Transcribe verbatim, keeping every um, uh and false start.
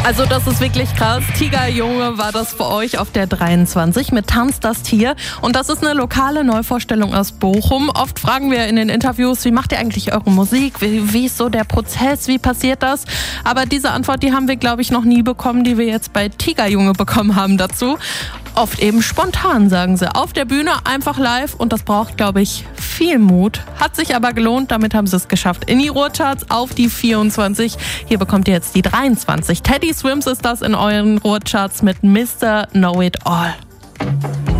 Also das ist wirklich krass. Tigerjunge war das für euch auf der dreiundzwanzig mit Tanz das Tier. Und das ist eine lokale Neuvorstellung aus Bochum. Oft fragen wir in den Interviews, wie macht ihr eigentlich eure Musik? Wie, wie ist so der Prozess? Wie passiert das? Aber diese Antwort, die haben wir, glaube ich, noch nie bekommen, die wir jetzt bei Tigerjunge bekommen haben dazu. Oft eben spontan, sagen sie. Auf der Bühne, einfach live. Und das braucht, glaube ich, viel Mut. Hat sich aber gelohnt. Damit haben sie es geschafft. In die Ruhrcharts auf die vierundzwanzig. Hier bekommt ihr jetzt die dreiundzwanzig. Teddy Swims ist das in euren Ruhrcharts mit Mister Know It All.